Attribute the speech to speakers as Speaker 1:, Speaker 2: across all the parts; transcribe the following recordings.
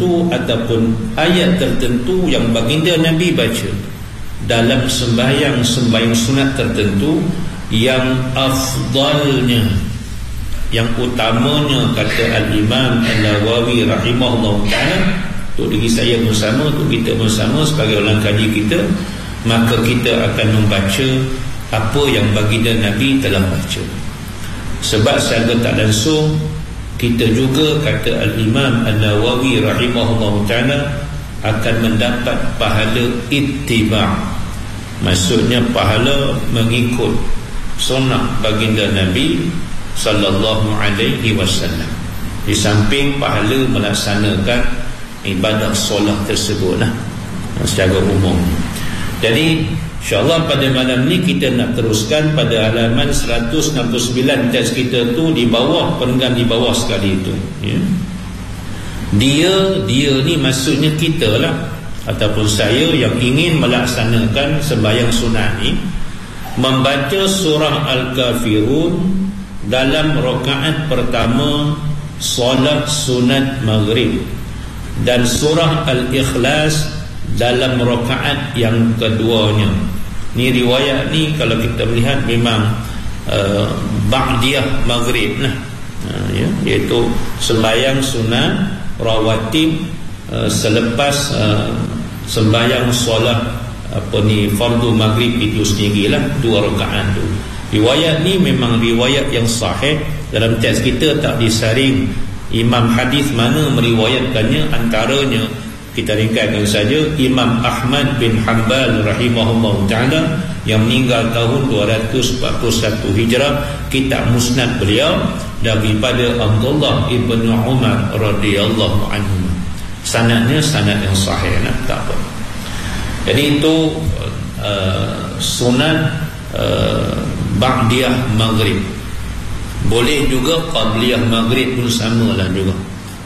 Speaker 1: tertentu ataupun ayat tertentu yang baginda Nabi baca dalam sembahyang sunat tertentu, yang afdalnya, yang utamanya, kata Al-Imam An-Nawawi rahimahullah ta'ala, untuk diri saya bersama, untuk kita bersama sebagai orang kaji kita, maka kita akan membaca apa yang baginda Nabi telah baca. Sebab secara tak langsung kita juga, kata Al-Imam An-Nawawi rahimahullah ta'ala, akan mendapat pahala ittiba', maksudnya pahala mengikut sunnah baginda Nabi sallallahu alaihi wasallam, di samping pahala melaksanakan ibadah solat tersebut secara umum. Jadi insyaAllah pada malam ni kita nak teruskan pada halaman 169 teks kita tu, di bawah, perenggan di bawah sekali itu, ya. Dia ni maksudnya kita lah, ataupun saya yang ingin melaksanakan sembahyang sunat ni, membaca surah Al-Kafirun dalam rakaat pertama solat sunat maghrib, dan surah Al-Ikhlas dalam rakaat yang keduanya. Ni riwayat ni kalau kita melihat memang ba'diyah maghrib ya, iaitu sembahyang sunat rawatib selepas sembahyang solat fardu maghrib itu sendirilah, 2 rakaat tu. Riwayat ni memang riwayat yang sahih. Dalam teks kita tak disaring imam hadis mana meriwayatkannya. Antaranya kita ringkaskan saja Imam Ahmad bin Hanbal rahimahullah ta'ala yang meninggal tahun 241 Hijrah. Kitab musnad beliau daripada Abdullah ibn Umar radhiyallahu anhu. Sanadnya sanad yang sahih, tak apa. Jadi itu sunat ba'diyah maghrib. Boleh juga qabliyah maghrib pun sama lah juga.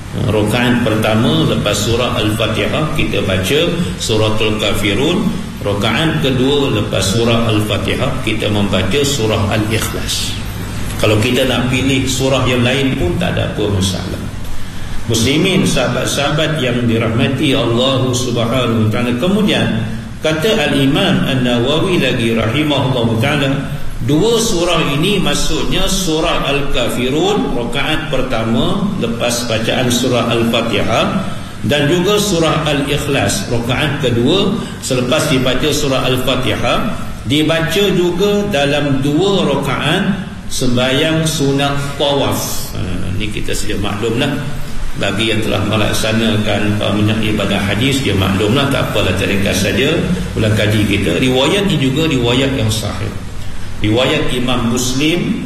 Speaker 1: Rakaat pertama lepas surah Al-Fatihah kita baca suratul Kafirun. Rakaat kedua lepas surah Al-Fatihah kita membaca surah Al-Ikhlas. Kalau kita nak pilih surah yang lain pun tak ada apa masalah. Muslimin, sahabat-sahabat yang dirahmati Allah Subhanahu wa ta'ala. Kemudian kata Al-Imam An-Nawawi lagi rahimahullah ta'ala, 2 surah ini maksudnya surah Al-Kafirun rakaat pertama lepas bacaan surah Al-Fatihah, dan juga surah Al-Ikhlas rakaat kedua selepas dibaca surah Al-Fatihah, dibaca juga dalam 2 rakaat sembahyang sunat tawaf. Ini kita sedia maklumlah. Bagi yang telah melaksanakan ibadah hadis, dia maklumlah, tak apalah, teringkas saja ulang kaji kita. Riwayat ini juga riwayat yang sahih. Riwayat Imam Muslim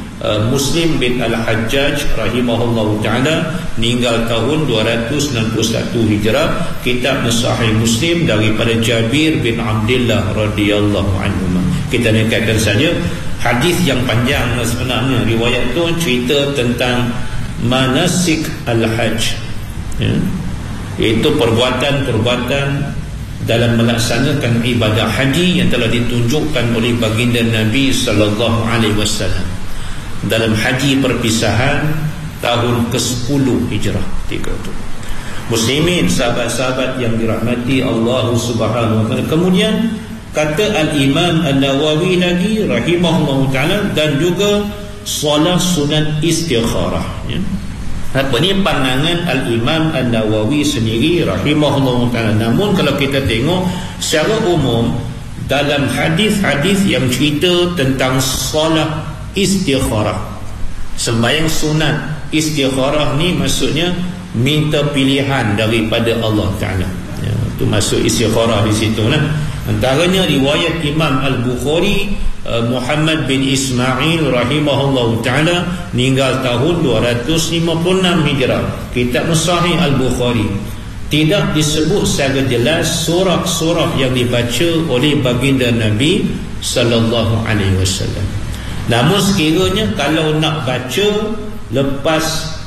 Speaker 1: bin Al-Hajjaj rahimahullahu ta'ala, meninggal tahun 261 Hijrah. Kitab Sahih Muslim daripada Jabir bin Abdullah radhiyallahu anhu. Kita ringkaskan saja. Hadis yang panjang sebenarnya. Riwayat itu cerita tentang manasik al-hajj, ya, iaitu perbuatan-perbuatan dalam melaksanakan ibadah haji yang telah ditunjukkan oleh baginda Nabi sallallahu alaihi wasallam dalam haji perpisahan tahun ke-10 Hijrah ketika itu. Muslimin, sahabat-sahabat yang dirahmati Allah Subhanahu wa ta'ala. Kemudian kata Al-Imam An-Nawawi lagi rahimahullah ta'ala, dan juga solat sunat istikharah, ya. Apa ni pandangan Al-Imam An-Nawawi sendiri rahimahullah ta'ala. Namun kalau kita tengok secara umum dalam hadis-hadis yang cerita tentang solat istikharah, sembahyang sunat istikharah ni maksudnya minta pilihan daripada Allah Ta'ala, ya, itu maksud istikharah di situ lah. Antaranya riwayat Imam Al-Bukhari Muhammad bin Ismail rahimahullah ta'ala, meninggal tahun 256 Hijrah. Kitab Sahih Al-Bukhari tidak disebut secara jelas surah-surah yang dibaca oleh baginda Nabi sallallahu alaihi wasallam. Namun sekiranya kalau nak baca lepas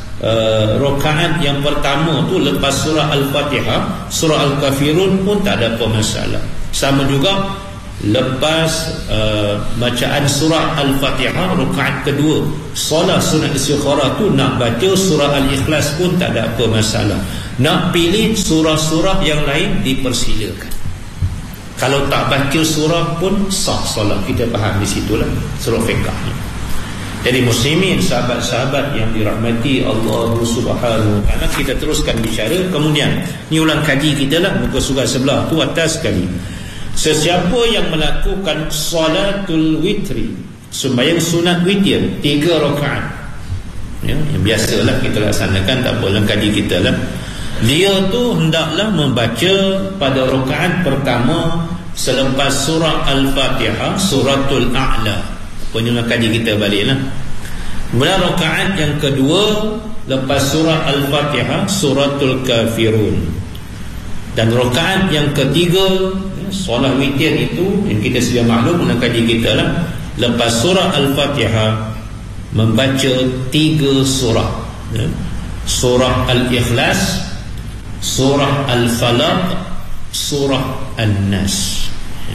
Speaker 1: rakaat yang pertama tu lepas surah Al-Fatihah, surah Al-Kafirun pun tak ada apa masalah. Sama juga lepas bacaan surah Al-Fatihah rakaat kedua solat sunat istikharah tu nak baca surah Al-Ikhlas pun tak ada apa masalah. Nak pilih surah-surah yang lain dipersilakan. Kalau tak baca surah pun sah solat. Kita faham di situlah surah fiqh ni. Jadi muslimin, sahabat-sahabat yang dirahmati Allah Subhanahu wa ta'ala, kita teruskan bicara. Kemudian ni ulang kaji kita lah, muka surat sebelah tu atas sekali. Sesiapa yang melakukan salatul witri, sembahyang sunat witir 3 rakaat, ya, yang biasalah kita laksanakan, tak apa, ulang kaji kita lah. Dia tu hendaklah membaca pada rakaat pertama selepas surah Al-Fatihah suratul A'la. Penyulang kaji kita baliklah. Kemudian rakaat yang kedua lepas surah Al-Fatihah suratul Kafirun. Dan rakaat yang ketiga, solat witir itu yang kita sedia maklum, penyulang kaji kita lah, lepas surah Al-Fatihah membaca 3 surah, ya. Surah Al-Ikhlas, surah Al-Falaq, surah An-Nas.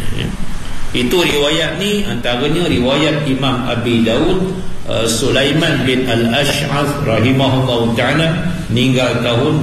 Speaker 1: Itu riwayat ni antaranya riwayat Imam Abi Daud, Sulaiman bin Al-Ash'ath rahimahullah ta'ala, meninggal tahun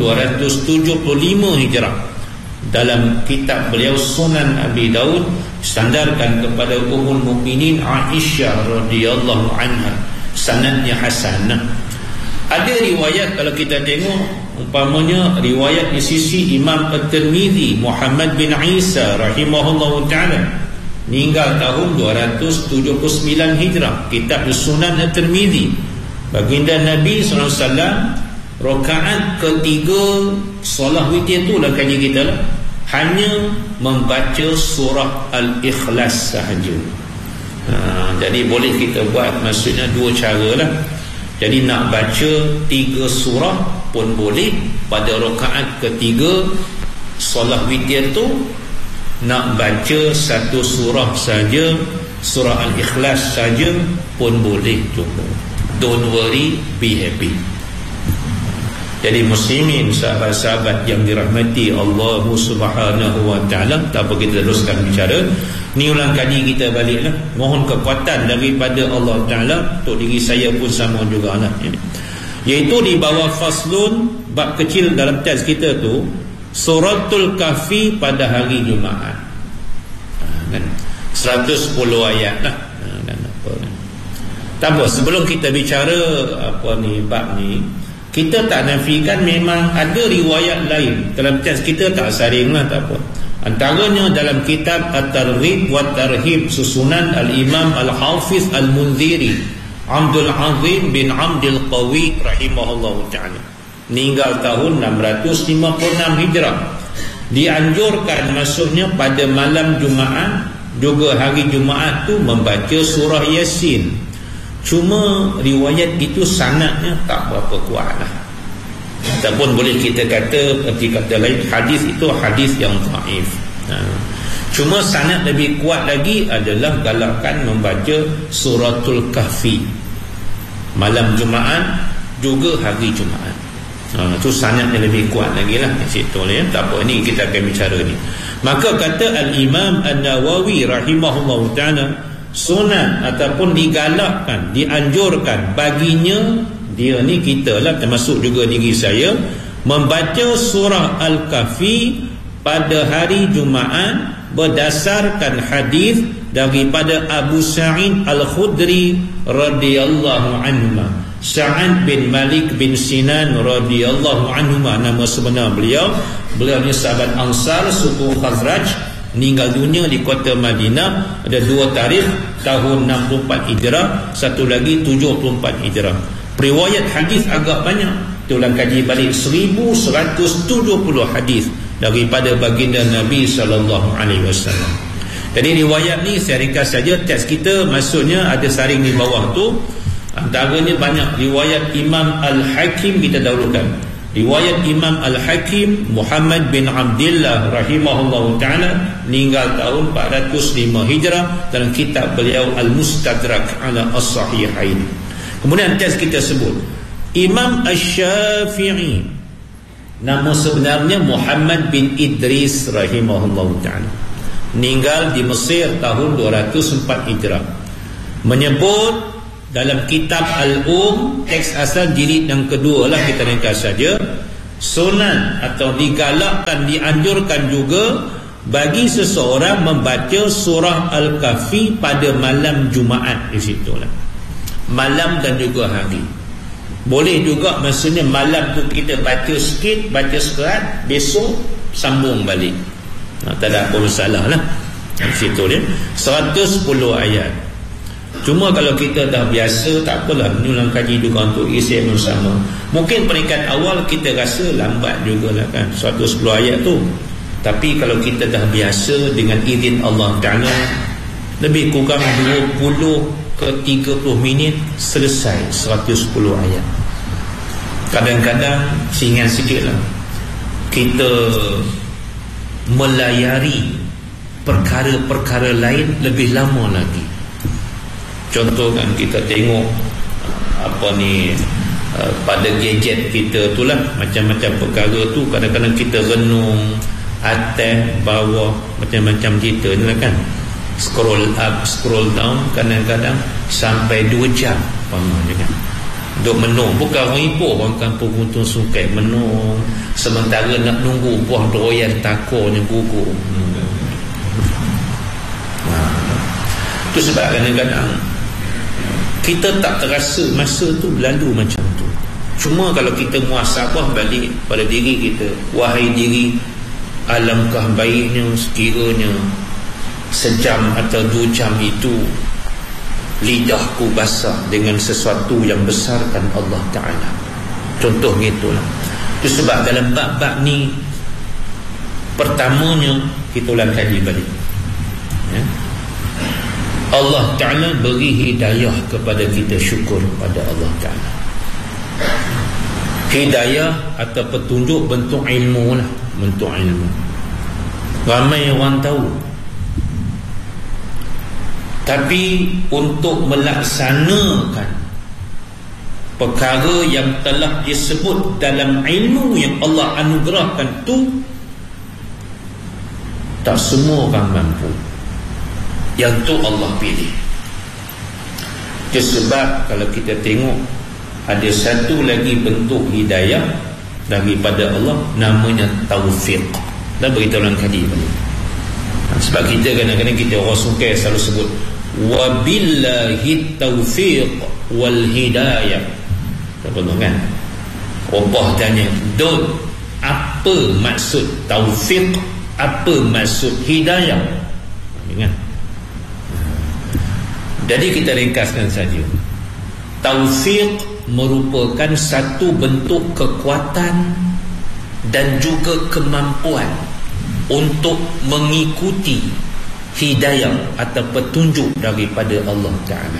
Speaker 1: 275 Hijrah. Dalam kitab beliau Sunan Abi Daud, standarkan kepada Ummul Mukminin Aisyah radhiyallahu anha, sanadnya hasan. Ada riwayat kalau kita tengok, umpamanya riwayat di sisi Imam At-Tirmidzi Muhammad bin Isa rahimahullahu ta'ala, meninggal tahun 279 Hijrah, kitab Sunan At-Tirmidzi. Baginda Nabi SAW rakaat ketiga solat witir tu lah kaji kita lah, hanya membaca surah Al-Ikhlas sahaja. Jadi boleh kita buat, maksudnya 2 cara lah. Jadi nak baca 3 surah pun boleh pada rakaat ketiga solat witir tu. Nak baca 1 surah saja, surah Al-Ikhlas saja pun boleh juga. Don't worry, be happy. Jadi muslimin, sahabat-sahabat yang dirahmati Allah Subhanahu wa ta'ala, tak apa, kita teruskan bicara. Ni ulang kaji kita baliklah. Mohon kekuatan daripada Allah Ta'ala. Untuk diri saya pun sama juga lah, iaitu di bawah faslun, bab kecil dalam teks kita tu, suratul Kahfi pada hari Jumaat, kan? 110 ayat lah, kan? Tak apa, sebelum kita bicara apa ni bab ni, kita tak nafikan memang ada riwayat lain dalam teks kita, tak saring lah, tak apa. Antaranya dalam kitab At-Targhib wa Tarhib susunan Al-Imam Al-Hafiz Al-Munziri Abdul Azim bin Abdul Qawi rahimahullah ta'ala, meninggal tahun 656 Hijrah. Dianjurkan maksudnya pada malam Jumaat, juga hari Jumaat tu membaca surah Yasin. Cuma riwayat itu sanadnya tak berapa kuat lah. Ataupun boleh kita kata, seperti kata lain, hadis itu hadis yang dhaif. Cuma sanad lebih kuat lagi adalah galakkan membaca suratul Kahfi malam Jumaat juga hari Jumaat. Itu sanadnya lebih kuat lagi lah di situ, ya. Tak apa, ini kita akan bicara ni. Maka kata Al-Imam An-Nawawi rahimahullah ta'ala, sunat ataupun digalakkan, dianjurkan baginya, dia ni kita lah, termasuk juga diri saya, membaca surah Al-Kahfi pada hari Jumaat berdasarkan hadis daripada Abu Sa'id Al-Khudri radhiyallahu anhu, Sa'ad bin Malik bin Sinan radhiyallahu anhu, nama sebenar beliau. Beliau ni sahabat Ansar, suku Khazraj, meninggal dunia di kota Madinah. Ada 2 tarikh, tahun 64 Hijrah, satu lagi 74 Hijrah. Riwayat hadis agak banyak. Tulang kaji balik 1170 hadis daripada baginda Nabi sallallahu alaihi wasallam. Jadi riwayat ni saya ringkas saja, teks kita maksudnya ada saring di bawah tu. Antaranya banyak riwayat Imam Al-Hakim, kita dahulukan. Riwayat Imam Al-Hakim Muhammad bin Abdullah rahimahullahu ta'ala, meninggal tahun 405 Hijrah, dalam kitab beliau Al-Mustadrak ala As-Sahihain. Kemudian teks kita sebut Imam Asy-Syafi'i, nama sebenarnya Muhammad bin Idris rahimahullahu ta'ala, meninggal di Mesir tahun 204 Hijrah. Menyebut dalam kitab Al-Um, teks asal jilid yang kedua lah, kita ringkas saja, sunat atau digalakkan, dianjurkan juga bagi seseorang membaca surah Al-Kahfi pada malam Jumaat. Di situlah malam dan juga hari. Boleh juga maksudnya malam tu kita baca sikit, baca sekerat, besok sambung balik. Tak ada apa masalah lah. Di situ dia 110 ayat. Cuma kalau kita dah biasa, tak apalah, menyulang kaji juga untuk isi bersama. Mungkin peringkat awal kita rasa lambat jugalah kan 110 ayat tu. Tapi kalau kita dah biasa, dengan izin Allah Ta'ala, lebih kurang 20 ke 30 minit selesai 110 ayat. Kadang-kadang singan sikit lah, kita melayari perkara-perkara lain lebih lama lagi. Contoh kan, kita tengok pada gadget kita tu lah, macam-macam perkara tu. Kadang-kadang kita renung atas bawah, macam-macam cerita ni lah kan. Scroll up, scroll down, kadang-kadang sampai 2 jam kan? Duk menung. Bukan orang Ipoh, orang kampung Guntung Sungkai menung, sementara nak nunggu buah doyan takornya gugur. Itu sebab kadang-kadang kita tak terasa masa tu berlalu macam tu. Cuma kalau kita muhasabah balik pada diri kita, wahai diri, alangkah baiknya sekiranya sejam atau 2 jam itu lidahku basah dengan sesuatu yang besarkan Allah Ta'ala. Contohnya itulah. Itu sebab dalam bab-bab ni, pertamanya kita ulang kaji balik ya? Allah Ta'ala beri hidayah kepada kita, syukur pada Allah Ta'ala. Hidayah atau petunjuk bentuk ilmu lah, bentuk ilmu. Ramai orang tahu, tapi untuk melaksanakan perkara yang telah disebut dalam ilmu yang Allah anugerahkan tu, tak semua orang mampu. Yang tu Allah pilih. Itu sebab kalau kita tengok, ada satu lagi bentuk hidayah daripada Allah, namanya taufiq. Dah beritahu dalam kaji balik. Sebab kita kadang-kadang kita orang Sungkai selalu sebut wabillahi taufiq wal hidayah. Tak tahu kan? Opah tanya, Dod, apa maksud taufiq? Apa maksud hidayah? Ingat? Jadi kita ringkaskan saja. Taufiq merupakan satu bentuk kekuatan dan juga kemampuan untuk mengikuti hidayah atau petunjuk daripada Allah Ta'ala.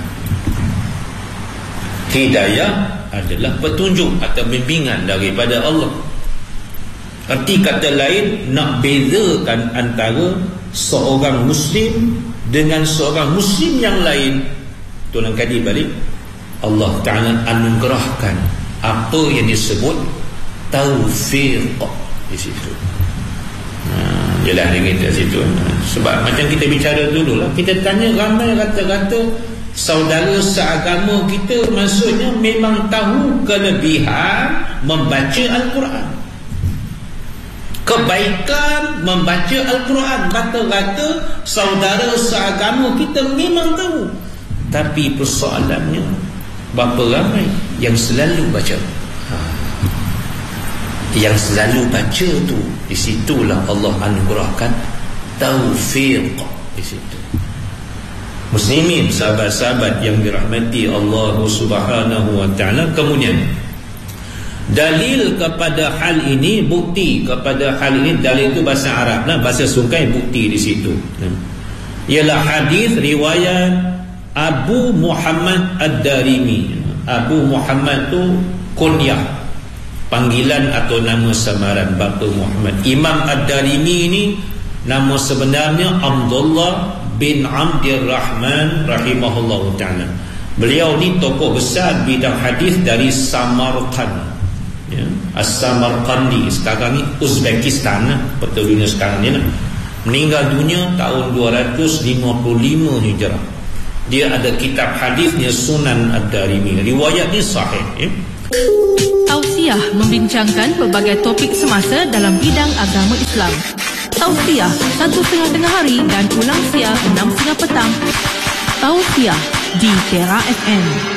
Speaker 1: Hidayah adalah petunjuk atau bimbingan daripada Allah. Arti kata lain, nak bezakan antara seorang Muslim dengan seorang Muslim yang lain. Tuan kaji balik, Allah Ta'ala anugerahkan apa yang disebut taufiq di situ. Jelas dia kata situ. Sebab macam kita bicara dulu lah, kita tanya ramai rata-rata saudara seagama kita, maksudnya memang tahu kelebihan membaca Al-Quran, kebaikan membaca Al-Quran. Rata-rata saudara seagama kita memang tahu. Tapi persoalannya, berapa ramai yang selalu baca? Yang selalu baca tu, di situlah Allah anugerahkan taufiq di situ. Muslimin, sahabat-sahabat yang dirahmati Allah Subhanahu wa Ta'ala. Kemudian dalil kepada hal ini, bukti kepada hal ini, dalil itu bahasa Arab lah, bahasa Sungkai bukti di situ. Ialah hadis riwayat Abu Muhammad Ad-Darimi. Abu Muhammad tu kunyah, panggilan atau nama samaran Bapa Muhammad. Imam Ad-Darimi ini nama sebenarnya Abdullah bin Abdir Rahman rahimahullah ta'ala. Beliau ni tokoh besar bidang hadis dari Samarkand ya, As-Samarkandi, sekarang ni Uzbekistan lah, betul dunia sekarang ni lah. Meninggal dunia tahun 255 Hijrah. Dia ada kitab hadisnya Sunan Ad-Darimi. Riwayat ni sahih ya.
Speaker 2: Tausiah membincangkan pelbagai topik semasa dalam bidang agama Islam. Tausiah 1.30 hari dan ulang siar 6.30 petang. Tausiah di Tera FM.